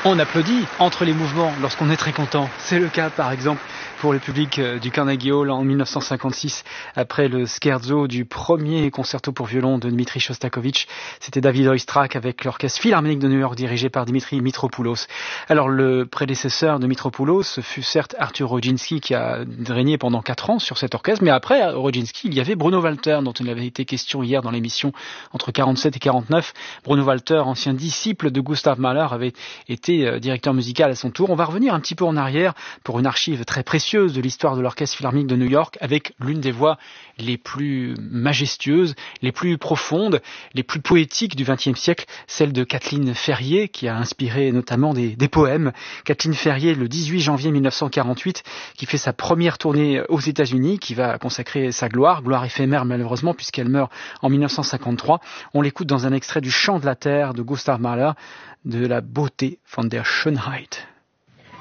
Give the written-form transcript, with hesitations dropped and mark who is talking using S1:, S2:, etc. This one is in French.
S1: On applaudit entre les mouvements lorsqu'on est très content. C'est le cas par exemple pour le public du Carnegie Hall en 1956 après le scherzo du premier concerto pour violon de Dmitri Shostakovich. C'était David Oistrakh avec l'orchestre philharmonique de New York dirigé par Dimitri Mitropoulos. Alors le prédécesseur de Mitropoulos fut certes Arthur Rodzinski qui a régné pendant 4 ans sur cet orchestre, mais après Rodzinski il y avait Bruno Walter dont il avait été question hier dans l'émission entre 47 et 49. Bruno Walter, ancien disciple de Gustav Mahler, avait été directeur musical à son tour. On va revenir un petit peu en arrière pour une archive très précieuse de l'histoire de l'Orchestre Philharmonique de New York avec l'une des voix les plus majestueuses, les plus profondes, les plus poétiques du XXe siècle, celle de Kathleen Ferrier qui a inspiré notamment des poèmes. Kathleen Ferrier, le 18 janvier 1948, qui fait sa première tournée aux États-Unis, qui va consacrer sa gloire éphémère malheureusement puisqu'elle meurt en 1953. On l'écoute dans un extrait du Chant de la Terre de Gustav Mahler, de la beauté von der Schönheit.